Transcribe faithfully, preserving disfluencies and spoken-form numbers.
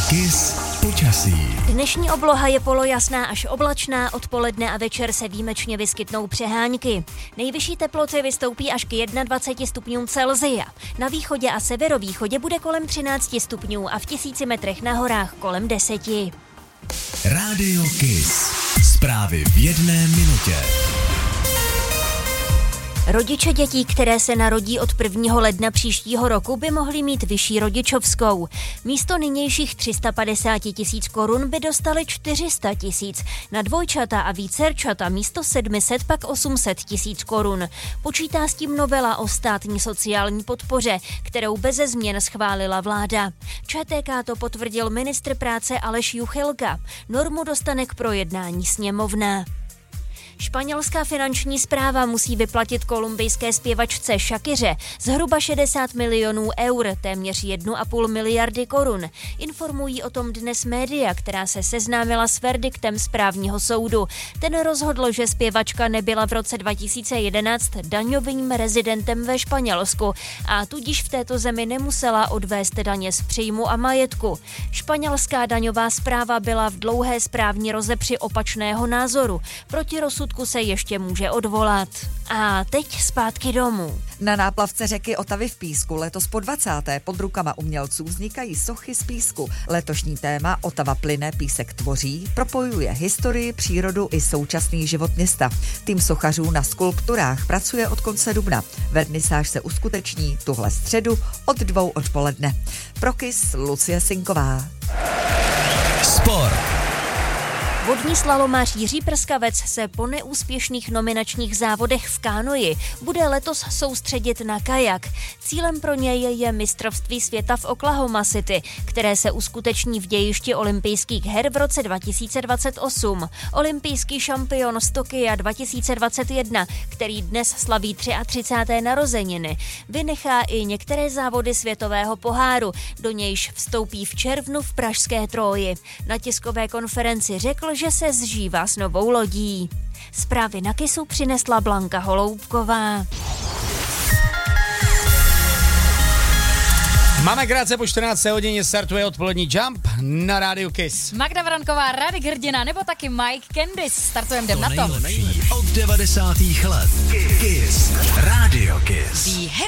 Kiss počasí. Dnešní obloha je polojasná až oblačná, odpoledne a večer se výjimečně vyskytnou přehánky. Nejvyšší teploty vystoupí až k dvaceti jedné stupňům Celsia. Na východě a severovýchodě bude kolem třináct stupňů a v tisíci metrech na horách kolem deseti. Rádio Kiss. Zprávy v jedné minutě. Rodiče dětí, které se narodí od prvního ledna příštího roku, by mohli mít vyšší rodičovskou. Místo nynějších tři sta padesát tisíc korun by dostali čtyři sta tisíc. Na dvojčata a vícerčata místo sedm set pak osm set tisíc korun. Počítá s tím novela o státní sociální podpoře, kterou beze změn schválila vláda. ČTK to potvrdil ministr práce Aleš Juchelka. Normu dostane k projednání sněmovna. Španělská finanční správa musí vyplatit kolumbijské zpěvačce Shakiře zhruba šedesát milionů eur, téměř jedna a půl miliardy korun. Informují o tom dnes média, která se seznámila s verdiktem správního soudu. Ten rozhodl, že zpěvačka nebyla v roce dva tisíce jedenáct daňovým rezidentem ve Španělsku a tudíž v této zemi nemusela odvést daně z příjmu a majetku. Španělská daňová správa byla v dlouhé správní rozepři opačného názoru. Proti rozsudku se ještě může odvolat. A teď zpátky domů. Na náplavce řeky Otavy v Písku letos po dvacáté pod rukama umělců vznikají sochy z písku. Letošní téma Otava plyne, písek tvoří propojuje historii, přírodu i současný život města. Tým sochařů na skulpturách pracuje od konce dubna. Vernisáž se uskuteční tuhle středu od dvou odpoledne. Pro Kiss Lucie Sinková. Sport. Vodní slalomář Jiří Prskavec se po neúspěšných nominačních závodech v kánoji bude letos soustředit na kajak. Cílem pro něj je mistrovství světa v Oklahoma City, které se uskuteční v dějišti olympijských her v roce dva tisíce dvacet osm. Olympijský šampion z Tokia dva tisíce dvacet jedna, který dnes slaví třicáté třetí narozeniny, vynechá i některé závody světového poháru, do nějž vstoupí v červnu v pražské Tróji. Na tiskové konferenci řekl, že se zžívá s novou lodí. Zprávy na Kissu přinesla Blanka Holoubková. Máme krátce po čtrnácté hodině startuje odpolední Jump na rádiu Kiss. Magda Vranková, Radek Hrdina nebo taky Mike Candice. Startujeme, jdem na to. Nejlepší od devadesátých let. Kiss. Rádio Kiss.